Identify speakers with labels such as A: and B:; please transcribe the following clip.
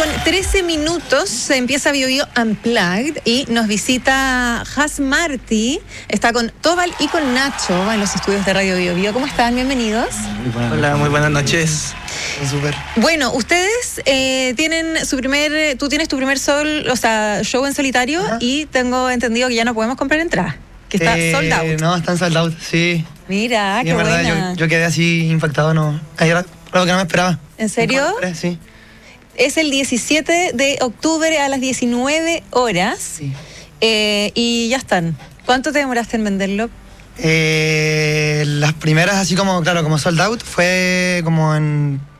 A: con 13 minutos se empieza Bio Bio Unplugged y nos visita Has Marty. Está con Tobal y con Nacho en los estudios de Radio Bio Bio. ¿Cómo están? Bienvenidos.
B: Hola, muy buenas noches.
C: Súper.
A: Bueno, ustedes tienen tú tienes tu primer show en solitario. Ajá. Y tengo entendido que ya no podemos comprar entradas, que está sold out.
C: No, están sold out, sí.
A: Mira,
C: sí,
A: qué
C: buena.
A: verdad,
C: yo quedé así impactado, no. Era algo que no me esperaba.
A: ¿En serio?
C: Sí.
A: Es el 17 de octubre a las 19 horas.
C: Sí.
A: Y ya están. ¿Cuánto te demoraste en venderlo?
C: Las primeras, así como, claro, como sold out, fue como en